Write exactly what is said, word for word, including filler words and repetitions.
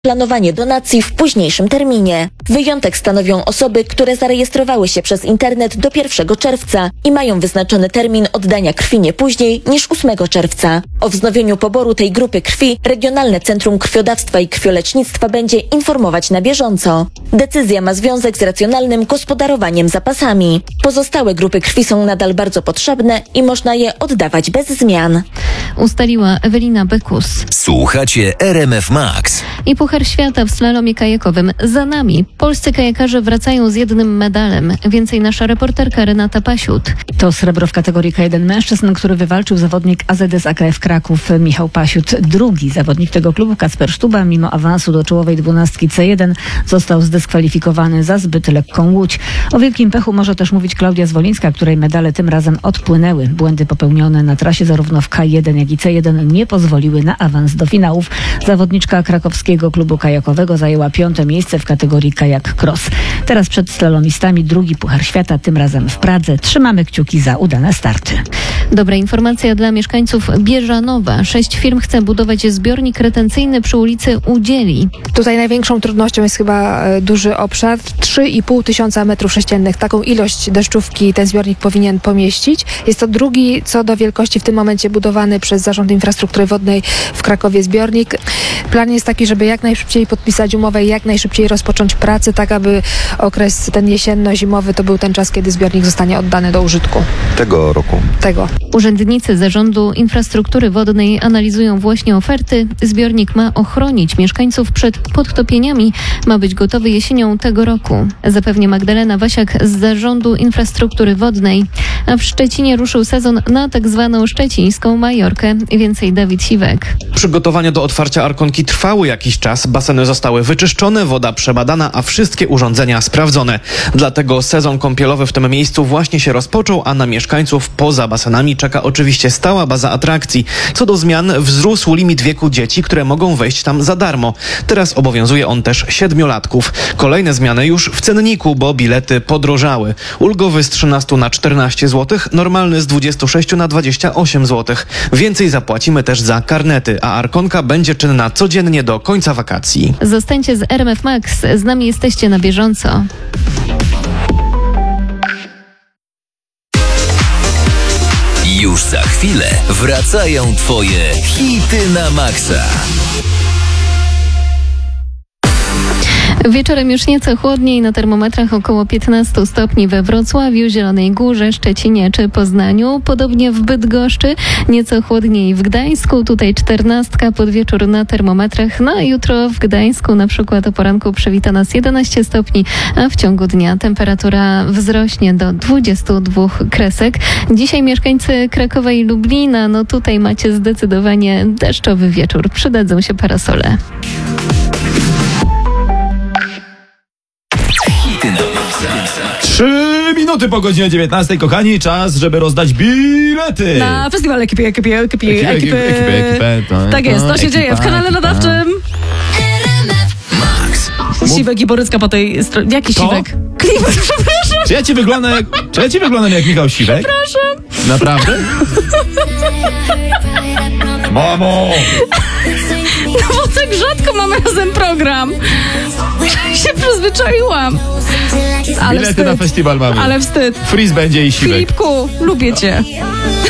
planowanie donacji w późniejszym terminie. Wyjątek stanowią osoby, które zarejestrowały się przez internet do pierwszego czerwca i mają wyznaczony termin oddania krwi nie później niż ósmego czerwca. O wznowieniu poboru tej grupy krwi Regionalne Centrum Krwiodawstwa i Krwiolecznictwa będzie informować na bieżąco. Decyzja ma związek z racjonalnym gospodarowaniem zapasami. Pozostałe grupy krwi są nadal bardzo potrzebne i można je oddawać bez zmian. Ustaliła Ewelina Bekus. Słuchacie R M F Max. I Puchar Świata w slalomie kajakowym za nami. Polscy kajakarze wracają z jednym medalem. Więcej nasza reporterka Renata Pasiut. To srebro w kategorii K jeden mężczyzn, który wywalczył zawodnik A Z S A K F Kraków Michał Pasiut. Drugi zawodnik tego klubu, Kacper Sztuba, mimo awansu do czołowej dwunastki C jeden został zdyskwalifikowany za zbyt lekką łódź. O wielkim pechu może też mówić Klaudia Zwolińska, której medale tym razem odpłynęły. Błędy popełnione na trasie zarówno w K jeden, jak i C jeden nie pozwoliły na awans do finałów. Zawodniczka krakowskiego klubu kajakowego zajęła piąte miejsce w kategorii kajak cross. Teraz przed slalomistami drugi Puchar Świata, tym razem w Pradze. Trzymamy kciuki za udane starty. Dobra informacja dla mieszkańców Bieżanowa. Sześć firm chce budować zbiornik retencyjny przy ulicy Udzieli. Tutaj największą trudnością jest chyba duży obszar. trzy i pół tysiąca metrów sześciennych. Taką ilość deszczówki ten zbiornik powinien pomieścić. Jest to drugi co do wielkości w tym momencie budowany przez Zarząd Infrastruktury Wodnej w Krakowie zbiornik. Plan jest taki, żeby jak najszybciej podpisać umowę i jak najszybciej rozpocząć pracę, tak aby okres ten jesienno-zimowy to był ten czas, kiedy zbiornik zostanie oddany do użytku. Tego roku. Tego. Urzędnicy Zarządu Infrastruktury Wodnej analizują właśnie oferty. Zbiornik ma ochronić mieszkańców przed podtopieniami. Ma być gotowy jesienią tego roku. Zapewnia Magdalena Wasiak z Zarządu Infrastruktury Wodnej. A w Szczecinie ruszył sezon na tak zwaną szczecińską Majorkę. Więcej Dawid Siwek. Przygotowania do otwarcia Arkonki trwały jakiś czas. Baseny zostały wyczyszczone, woda przebadana, a wszystkie urządzenia sprawdzone. Dlatego sezon kąpielowy w tym miejscu właśnie się rozpoczął, a na mieszkańców poza basenami czeka oczywiście stała baza atrakcji. Co do zmian, wzrósł limit wieku dzieci, które mogą wejść tam za darmo. Teraz obowiązuje on też siedmiolatków. Kolejne zmiany już w cenniku, bo bilety podrożały. Ulgowy z trzynastu na czternaście złotych, normalny z dwudziestu sześciu na dwadzieścia osiem złotych. Więcej zapłacimy też za karnety, a Arkonka będzie czynna codziennie do końca wakacji. Zostańcie z R M F Max. Z nami jesteście na bieżąco. Już za chwilę wracają Twoje hity na maksa. Wieczorem już nieco chłodniej, na termometrach około piętnaście stopni we Wrocławiu, Zielonej Górze, Szczecinie czy Poznaniu. Podobnie w Bydgoszczy, nieco chłodniej w Gdańsku, tutaj czternastka pod wieczór na termometrach. No a jutro w Gdańsku na przykład o poranku przywita nas jedenaście stopni, a w ciągu dnia temperatura wzrośnie do dwudziestu dwóch kresek. Dzisiaj mieszkańcy Krakowa i Lublina, no tutaj macie zdecydowanie deszczowy wieczór. Przydadzą się parasole. Trzy minuty po godzinie dziewiętnastej, kochani, czas, żeby rozdać bilety. Na festiwal ekipy, ekipy, ekipy, Ekipy, ekipy. ekipy, ekipy, to- Tak jest, to się ekipa, dzieje w kanale ekipa. nadawczym. Max. Siwek i Borycka po tej stronie. Jaki To? Siwek? Klimat, przepraszam. Czy ja ci wyglądam jak, czy ja ci wyglądam jak Michał Siwek? Przepraszam. Naprawdę? Mamo! No bo tak rzadko mamy razem program. Się przyzwyczaiłam. Ale Bilety na wstyd. festiwal mamy. Ale wstyd. Freeze będzie i Siwek. Filipku, lubię cię.